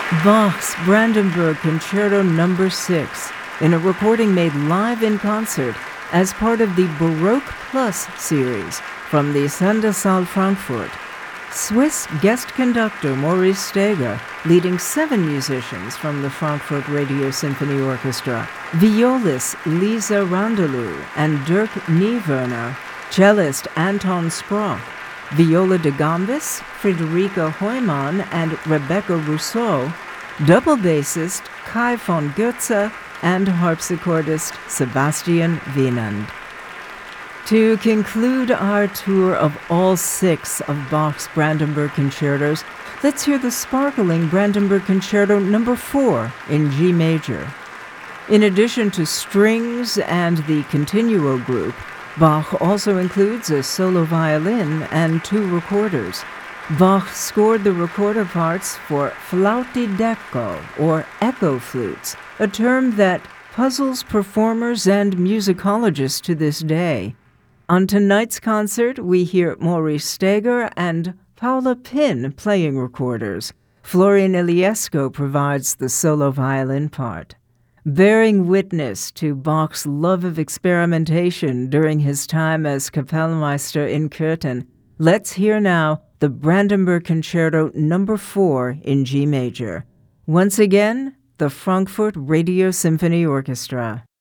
Bach's Brandenburg Concerto No. 6 in a recording made live in concert as part of the Baroque Plus series from the Sendesaal Frankfurt. Swiss guest conductor Maurice Steger leading 7 musicians from the Frankfurt Radio Symphony Orchestra, violist Lisa Randelou and Dirk Niewerner, cellist Anton Sprock, viola da gambis Friederike Heumann and Rebecca Rousseau, double bassist Kai von Goetze, and harpsichordist Sebastian Wienand. To conclude our tour of all 6 of Bach's Brandenburg concertos, let's hear the sparkling Brandenburg Concerto No. 4 in G major. In addition to strings and the continuo group, Bach also includes a solo violin and 2 recorders. Bach scored the recorder parts for flauti d'eco, or echo flutes, a term that puzzles performers and musicologists to this day. On tonight's concert, we hear Maurice Steger and Paula Pinn playing recorders. Florian Iliesco provides the solo violin part. Bearing witness to Bach's love of experimentation during his time as Kapellmeister in Köthen, let's hear now the Brandenburg Concerto No. 4 in G major. Once again, the Frankfurt Radio Symphony Orchestra.